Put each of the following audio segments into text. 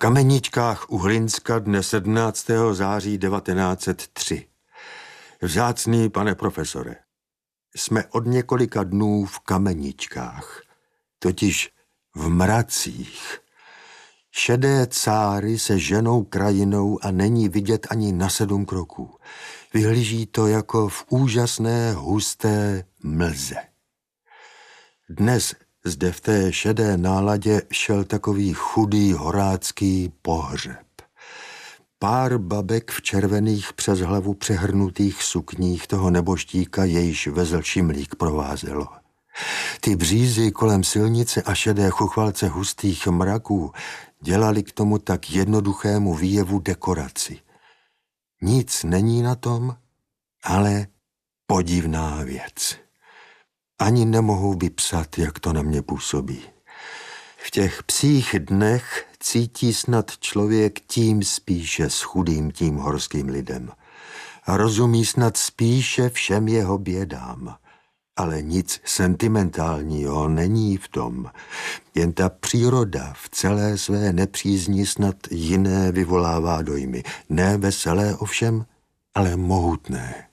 Kameničkách u Hlinska dne 17. září 1903. Vzácný pane profesore, jsme od několika dnů v Kameničkách, totiž v mracích. Šedé cáry se ženou krajinou a není vidět ani na 7 kroků. Vyhlíží to jako v úžasné husté mlze. Dnes zde v té šedé náladě šel takový chudý horácký pohřeb. Pár babek v červených přes hlavu přehrnutých sukních toho neboštíka, jejž vezl šimlík provázelo. Ty břízy kolem silnice a šedé chuchvalce hustých mraků dělali k tomu tak jednoduchému výjevu dekoraci. Nic není na tom, ale podivná věc. Ani nemohu vypsat, jak to na mě působí. V těch psích dnech cítí snad člověk tím spíše s chudým tím horským lidem. A rozumí snad spíše všem jeho bědám. Ale nic sentimentálního není v tom. Jen ta příroda v celé své nepřízni snad jiné vyvolává dojmy. Ne veselé ovšem, ale mohutné.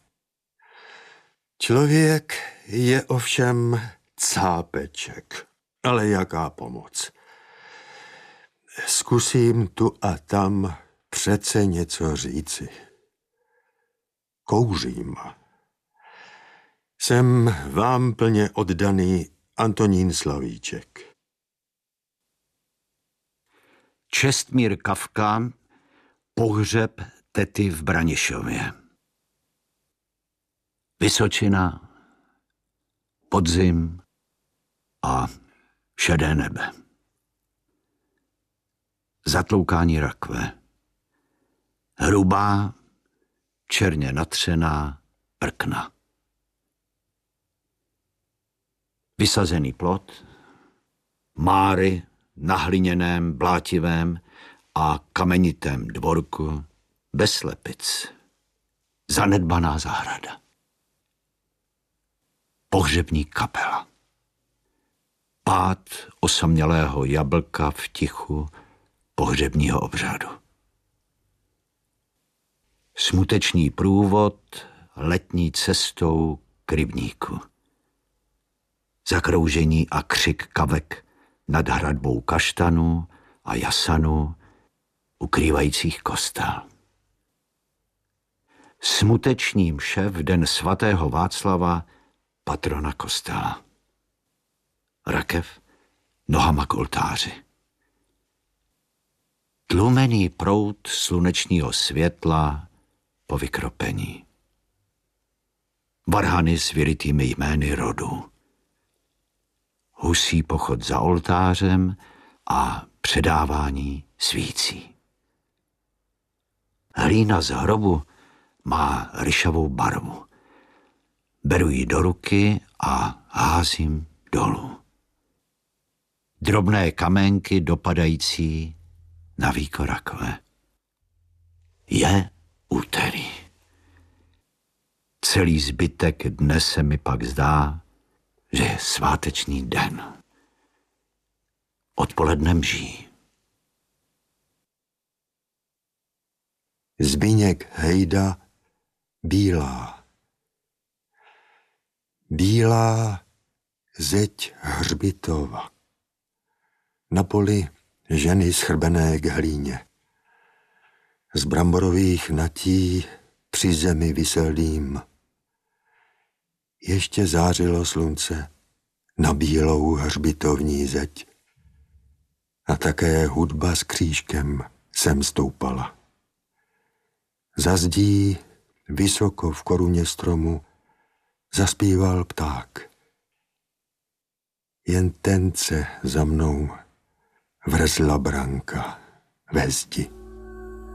Člověk je ovšem cápeček, ale jaká pomoc. Zkusím tu a tam přece něco říci. Kouřím. Jsem vám plně oddaný Antonín Slavíček. Čestmír Kafka, pohřeb tety v Branišově. Vysočina, podzim a šedé nebe. Zatloukání rakve. Hrubá, černě natřená prkna. Vysazený plot, máry na hliněném, blátivém a kamenitém dvorku bez slepic. Zanedbaná zahrada. Pohřební kapela. Pád osamělého jablka v tichu pohřebního obřadu. Smutečný průvod letní cestou k rybníku. Zakroužení a křik kavek nad hradbou kaštanů a jasanů ukrývajících kostel. Smuteční mše v den svatého Václava, patrona kostela. Rakev nohama k oltáři. Tlumený proud slunečního světla po vykropení. Varhany s vyrytými jmény rodu. Husí pochod za oltářem a předávání svící. Hlína z hrobu má ryšavou barvu. Beru ji do ruky a házím dolů. Drobné kamenky dopadající na víko rakve. Je úterý. Celý zbytek dne se mi pak zdá, že je sváteční den. Odpoledne mží. Zbyněk Hejda, Bílá. Bílá zeď hřbitova. Na poli ženy schrbené k hlíně. Z bramborových natí při zemi visel dým. Ještě zářilo slunce na bílou hřbitovní zeď. A také hudba s křížkem sem stoupala. Za zdí, vysoko v koruně stromu, zaspíval pták. Jen tence za mnou vrzla branka ve zdi.